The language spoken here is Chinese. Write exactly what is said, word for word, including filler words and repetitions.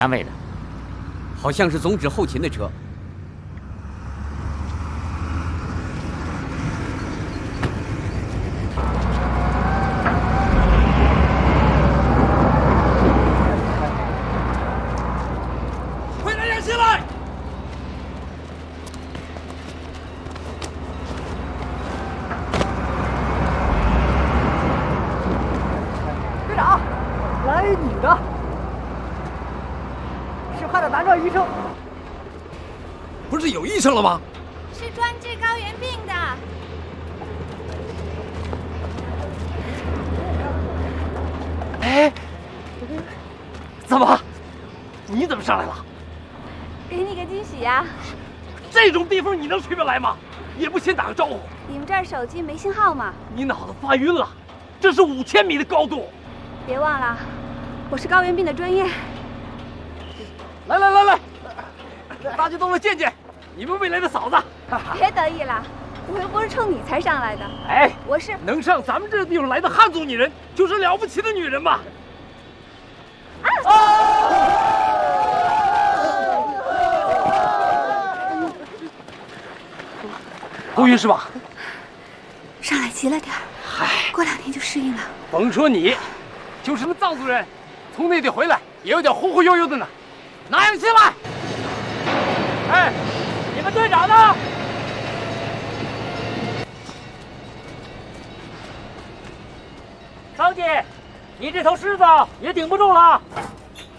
单位的， 好像是总指后勤的车。 快点掩起来！ 队长，来女的。 是派的男装医生， 不是有医生了吗？ 是专治高原病的。 哎，怎么？你怎么上来了？ 给你个惊喜呀！ 这种地方你能随便来吗？也不先打个招呼。 你们这儿手机没信号吗？ 你脑子发晕了？这是五千米的高度。 别忘了，我是高原病的专业。 来来来来，大家都来见见你们未来的嫂子。 别得意了，我又不是冲你才上来的。 哎， 我是能上咱们这地方来的汉族女人，就是了不起的女人嘛。啊！头晕是吧？ 上来急了点儿， 嗨， 过两天就适应了。 甭说你，就是个藏族人，从内地回来也有点忽忽悠悠的呢。 拿氧气来！哎，你们队长呢？张姐，你这头狮子也顶不住了。